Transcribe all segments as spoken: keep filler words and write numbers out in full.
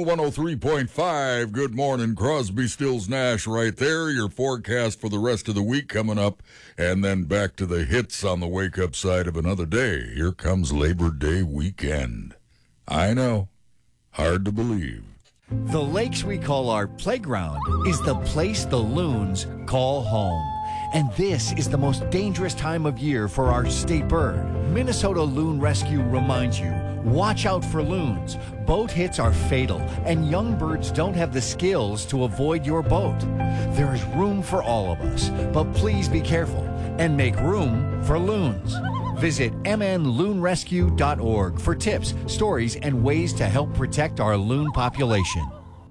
Cool one oh three point five. Good morning. Crosby, Stills, Nash right there. Your forecast for the rest of the week coming up. And then back to the hits on the wake-up side of another day. Here comes Labor Day weekend. I know. Hard to believe. The lakes we call our playground is the place the loons call home. And this is the most dangerous time of year for our state bird. Minnesota Loon Rescue reminds you, watch out for loons. Boat hits are fatal, and young birds don't have the skills to avoid your boat. There is room for all of us, but please be careful and make room for loons. Visit m n loon rescue dot org for tips, stories, and ways to help protect our loon population.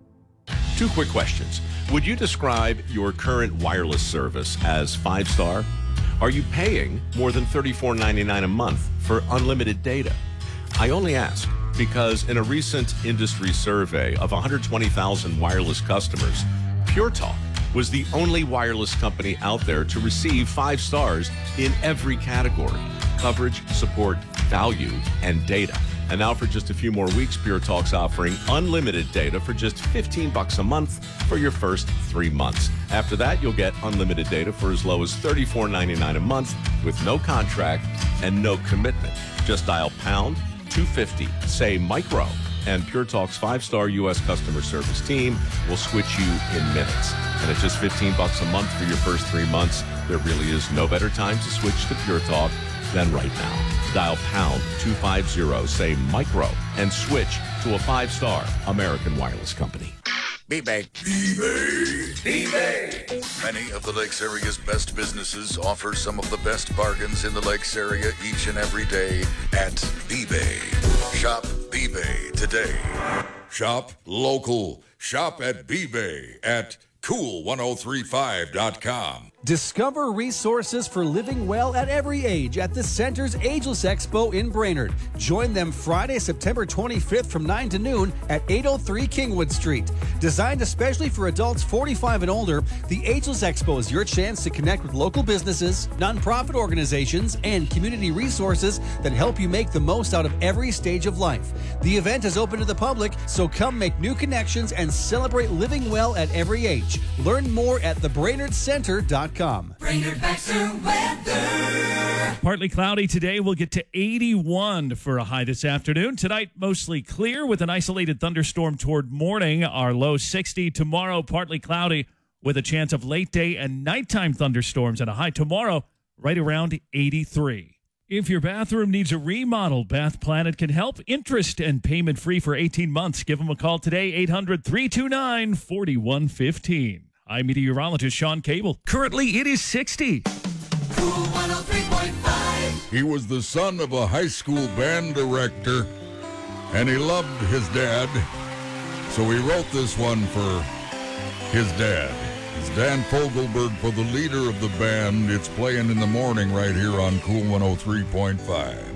Two quick questions. Would you describe your current wireless service as five-star? Are you paying more than thirty-four ninety-nine a month for unlimited data? I only ask because in a recent industry survey of one hundred twenty thousand wireless customers, Pure Talk was the only wireless company out there to receive five stars in every category: coverage, support, value, and data. And now for just a few more weeks, Pure Talk's offering unlimited data for just fifteen bucks a month for your first three months. After that, you'll get unlimited data for as low as thirty-four ninety-nine a month with no contract and no commitment. Just dial pound two fifty, say micro, and Pure Talk's five-star U S customer service team will switch you in minutes. And at just fifteen bucks a month for your first three months, there really is no better time to switch to Pure Talk than right now. Dial pound two fifty, say micro, and switch to a five-star American wireless company. B-Bay. B-Bay. B-Bay. Many of the Lakes area's best businesses offer some of the best bargains in the Lakes area each and every day at B-Bay. Shop B-Bay today. Shop local. Shop at B-Bay at cool ten thirty-five dot com. Discover resources for living well at every age at the Center's Ageless Expo in Brainerd. Join them Friday, September twenty-fifth from nine to noon at eight oh three Kingwood Street. Designed especially for adults forty-five and older, the Ageless Expo is your chance to connect with local businesses, nonprofit organizations, and community resources that help you make the most out of every stage of life. The event is open to the public, so come make new connections and celebrate living well at every age. Learn more at the brainerd center dot com. Brainerd Baxter weather. Partly cloudy today. We'll get to eighty-one for a high this afternoon. Tonight, mostly clear with an isolated thunderstorm toward morning. Our low sixty. Tomorrow, partly cloudy with a chance of late day and nighttime thunderstorms and a high tomorrow right around eighty-three. If your bathroom needs a remodel, Bath Planet can help. Interest and payment free for eighteen months. Give them a call today, eight hundred, three two nine, four one one five. I'm meteorologist Sean Cable. Currently, it is sixty. Cool one oh three point five. He was the son of a high school band director, and he loved his dad, so he wrote this one for his dad. It's Dan Fogelberg for the leader of the band. It's playing in the morning right here on Cool one oh three point five.